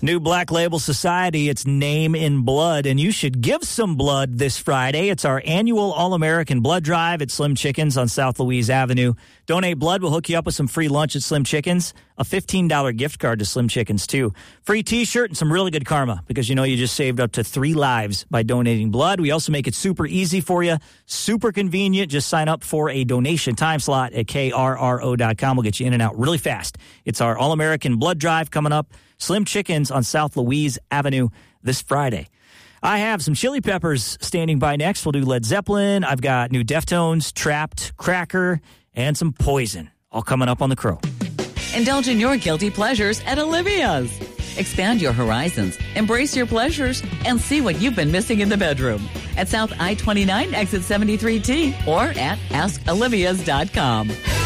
New Black Label Society, it's Name in Blood, and you should give some blood this Friday. It's our annual All-American Blood Drive at Slim Chickens on South Louise Avenue. Donate blood, we'll hook you up with some free lunch at Slim Chickens, a $15 gift card to Slim Chickens, too. Free T-shirt and some really good karma, because you know you just saved up to 3 lives by donating blood. We also make it super easy for you, super convenient. Just sign up for a donation time slot at krro.com. We'll get you in and out really fast. It's our All-American Blood Drive coming up. Slim Chickens on South Louise Avenue this Friday. I have some Chili Peppers standing by next. We'll do Led Zeppelin. I've got new Deftones, Trapped, Cracker, and some Poison, all coming up on The Crow. Indulge in your guilty pleasures at Olivia's. Expand your horizons, embrace your pleasures, and see what you've been missing in the bedroom at South I-29 exit 73T or at askolivias.com.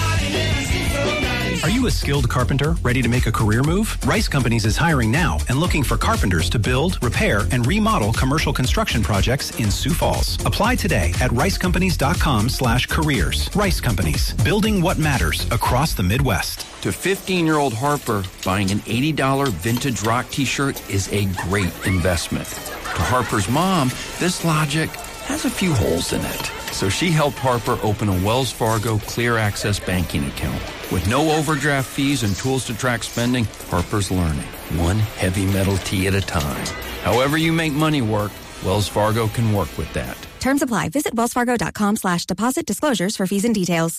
Are you a skilled carpenter ready to make a career move? Rice Companies is hiring now and looking for carpenters to build, repair, and remodel commercial construction projects in Sioux Falls. Apply today at ricecompanies.com/careers. Rice Companies, building what matters across the Midwest. To 15-year-old Harper, buying an $80 vintage rock t-shirt is a great investment. To Harper's mom, this logic has a few holes in it. So she helped Harper open a Wells Fargo Clear Access banking account. With no overdraft fees and tools to track spending, Harper's learning, one heavy metal tee at a time. However you make money work, Wells Fargo can work with that. Terms apply. Visit wellsfargo.com/deposit disclosures for fees and details.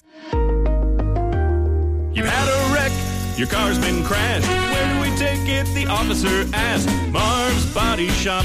You've had a wreck, your car's been crashed. Where do we take it? The officer asked. Marv's Body Shop.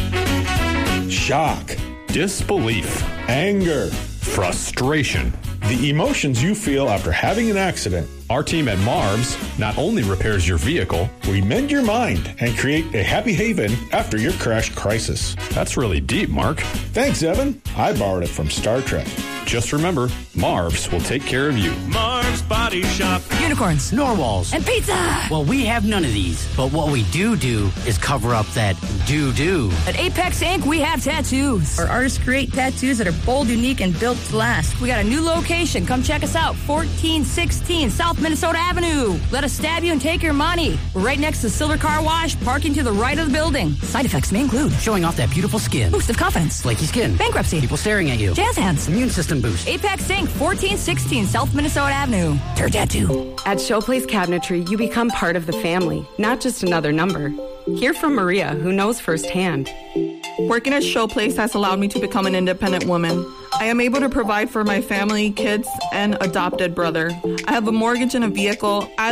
Shock, disbelief, anger, frustration. The emotions you feel after having an accident. Our team at Marv's not only repairs your vehicle, we mend your mind and create a happy haven after your crash crisis. That's really deep, Mark. Thanks, Evan. I borrowed it from Star Trek. Just remember, Marv's will take care of you. Marv's Body Shop. Unicorns, narwhals, and pizza. Well, we have none of these, but what we do is cover up that do-do. At Apex Inc., we have tattoos. Our artists create tattoos that are bold, unique, and built to last. We got a new location. Come check us out. 1416 South Minnesota Avenue. Let us stab you and take your money. We're right next to Silver Car Wash, parking to the right of the building. Side effects may include showing off that beautiful skin, boost of confidence, flaky skin, bankruptcy, people staring at you, jazz hands, immune system boost. Apex Inc., 1416 South Minnesota Avenue. Tur Tattoo. At Showplace Cabinetry, you become part of the family, not just another number. Hear from Maria, who knows firsthand. Working at Showplace has allowed me to become an independent woman. I am able to provide for my family, kids, and adopted brother. I have a mortgage and a vehicle. I